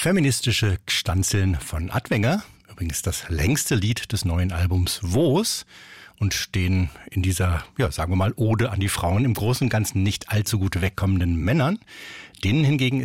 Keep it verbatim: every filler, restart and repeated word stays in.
Feministische Gstanzeln von Adwenger, übrigens das längste Lied des neuen Albums Wo's, und stehen in dieser, ja, sagen wir mal, Ode an die Frauen im Großen und Ganzen nicht allzu gut wegkommenden Männern. Denen hingegen